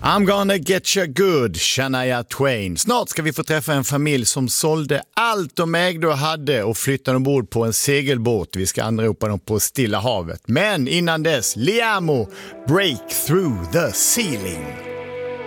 I'm gonna get you good, Shania Twain. Snart ska vi få träffa en familj som sålde allt de ägde och hade och flyttade ombord på en segelbåt. Vi ska anropa dem på Stilla havet. Men innan dess, Liamo, Break Through the Ceiling.